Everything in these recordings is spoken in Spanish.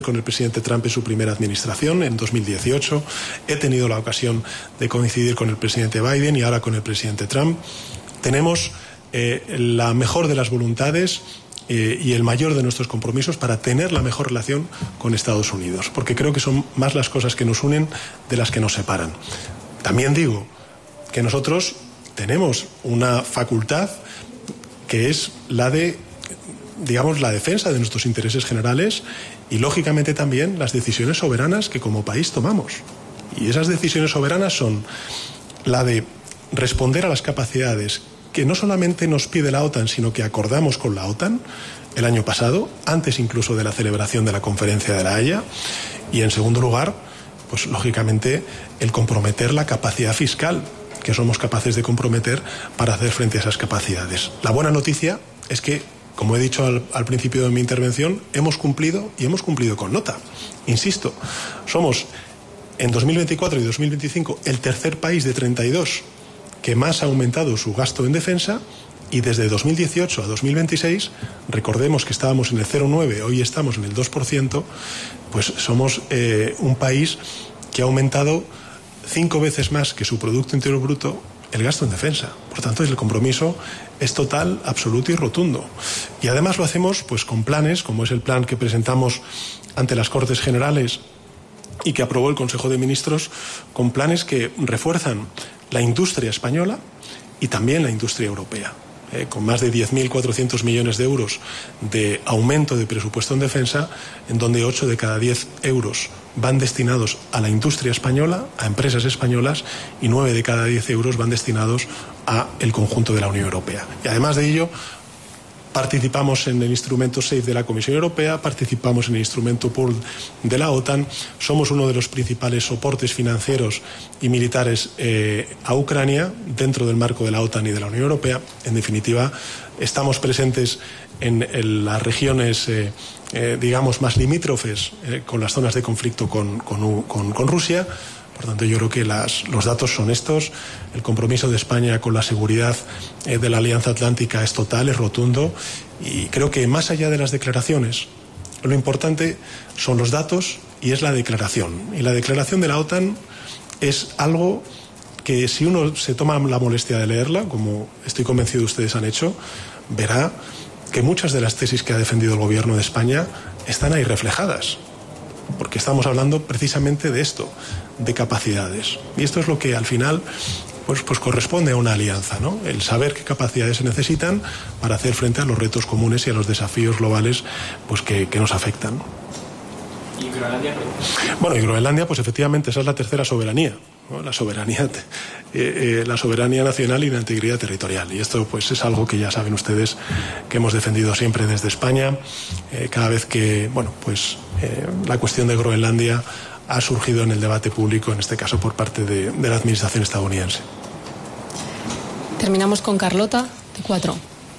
con el presidente Trump en su primera administración, en 2018. He tenido la ocasión de coincidir con el presidente Biden y ahora con el presidente Trump. Tenemos la mejor de las voluntades y el mayor de nuestros compromisos para tener la mejor relación con Estados Unidos, porque creo que son más las cosas que nos unen de las que nos separan. También digo que nosotros tenemos una facultad que es la de, digamos, la defensa de nuestros intereses generales y, lógicamente, también las decisiones soberanas que como país tomamos. Y esas decisiones soberanas son la de responder a las capacidades que no solamente nos pide la OTAN, sino que acordamos con la OTAN el año pasado, antes incluso de la celebración de la Conferencia de La Haya. Y, en segundo lugar, pues lógicamente, el comprometer la capacidad fiscal que somos capaces de comprometer para hacer frente a esas capacidades. La buena noticia es que, como he dicho al principio de mi intervención, hemos cumplido y hemos cumplido con nota. Insisto, somos en 2024 y 2025 el tercer país de 32 que más ha aumentado su gasto en defensa, y desde 2018 a 2026, recordemos que estábamos en el 0,9, hoy estamos en el 2%, pues somos un país que ha aumentado 5 veces más que su Producto Interior Bruto el gasto en defensa. Por tanto, el compromiso es total, absoluto y rotundo. Y además lo hacemos pues con planes, como es el plan que presentamos ante las Cortes Generales y que aprobó el Consejo de Ministros, con planes que refuerzan la industria española y también la industria europea. Con más de 10.400 millones de euros de aumento de presupuesto en defensa, en donde 8 de cada 10 euros van destinados a la industria española, a empresas españolas, y 9 de cada 10 euros van destinados al conjunto de la Unión Europea. Y además de ello, participamos en el instrumento SAFE de la Comisión Europea, participamos en el instrumento POOL de la OTAN, somos uno de los principales soportes financieros y militares a Ucrania dentro del marco de la OTAN y de la Unión Europea. En definitiva, estamos presentes en las regiones digamos más limítrofes con las zonas de conflicto con Rusia. Por tanto, yo creo que los datos son estos. El compromiso de España con la seguridad de la Alianza Atlántica es total, es rotundo, y creo que más allá de las declaraciones, lo importante son los datos y es la declaración. Y la declaración de la OTAN es algo que, si uno se toma la molestia de leerla, como estoy convencido ustedes han hecho, verá que muchas de las tesis que ha defendido el Gobierno de España están ahí reflejadas. Porque estamos hablando precisamente de esto, de capacidades. Y esto es lo que al final pues corresponde a una alianza, ¿no? El saber qué capacidades se necesitan para hacer frente a los retos comunes y a los desafíos globales pues que nos afectan. ¿Y Groenlandia? Bueno, y Groenlandia, pues efectivamente esa es la tercera soberanía, ¿no? La soberanía nacional y la integridad territorial. Y esto pues es algo que ya saben ustedes que hemos defendido siempre desde España. Cada vez que, la cuestión de Groenlandia ha surgido en el debate público, en este caso por parte de la administración estadounidense. Terminamos con Carlota, de 4.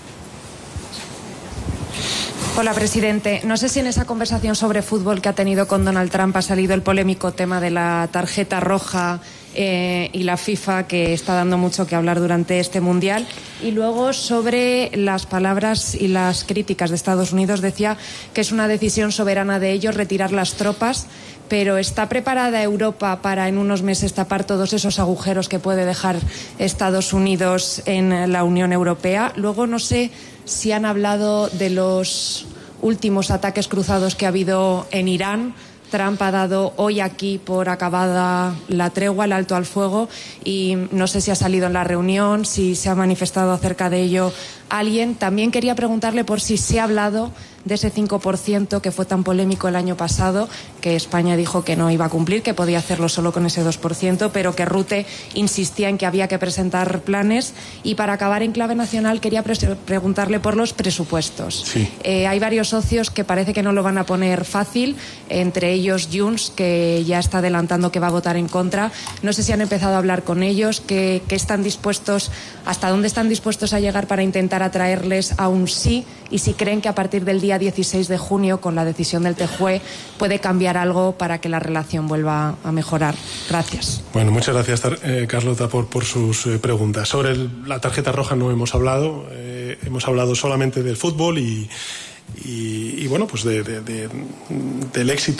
Hola, presidente. No sé si en esa conversación sobre fútbol que ha tenido con Donald Trump ha salido el polémico tema de la tarjeta roja y la FIFA, que está dando mucho que hablar durante este Mundial. Y luego, sobre las palabras y las críticas de Estados Unidos, decía que es una decisión soberana de ellos retirar las tropas, pero ¿está preparada Europa para en unos meses tapar todos esos agujeros que puede dejar Estados Unidos en la Unión Europea? Luego, no sé si han hablado de los últimos ataques cruzados que ha habido en Irán. Trump ha dado hoy aquí por acabada la tregua, el alto al fuego, y no sé si ha salido en la reunión, si se ha manifestado acerca de ello alguien. También quería preguntarle por si se ha hablado de ese 5% que fue tan polémico el año pasado, que España dijo que no iba a cumplir, que podía hacerlo solo con ese 2%, pero que Rutte insistía en que había que presentar planes. Y para acabar en clave nacional, quería preguntarle por los presupuestos. Sí. Hay varios socios que parece que no lo van a poner fácil, entre ellos Junts, que ya está adelantando que va a votar en contra. No sé si han empezado a hablar con ellos, que están dispuestos, hasta dónde están dispuestos a llegar para intentar atraerles a un sí, y si creen que a partir del día 16 de junio, con la decisión del TJUE, puede cambiar algo para que la relación vuelva a mejorar. Gracias. Bueno, muchas gracias, Carlota, por sus preguntas. Sobre la tarjeta roja no hemos hablado, hemos hablado solamente del fútbol y bueno, pues del éxito